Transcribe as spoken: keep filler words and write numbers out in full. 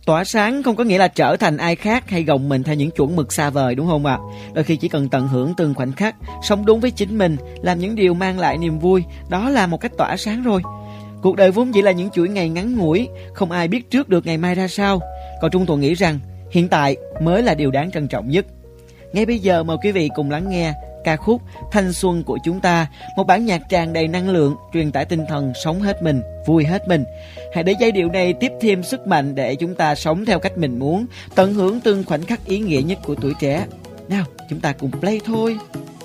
Tỏa sáng không có nghĩa là trở thành ai khác hay gồng mình theo những chuẩn mực xa vời, đúng không ạ? Đôi khi chỉ cần tận hưởng từng khoảnh khắc, sống đúng với chính mình, làm những điều mang lại niềm vui, đó là một cách tỏa sáng rồi. Cuộc đời vốn chỉ là những chuỗi ngày ngắn ngủi, không ai biết trước được ngày mai ra sao. Còn Trung Thuận nghĩ rằng hiện tại mới là điều đáng trân trọng nhất. Ngay bây giờ mời quý vị cùng lắng nghe ca khúc Thanh Xuân của chúng ta, một bản nhạc tràn đầy năng lượng, truyền tải tinh thần sống hết mình, vui hết mình. Hãy để giai điệu này tiếp thêm sức mạnh để chúng ta sống theo cách mình muốn, tận hưởng từng khoảnh khắc ý nghĩa nhất của tuổi trẻ. Nào, chúng ta cùng play thôi.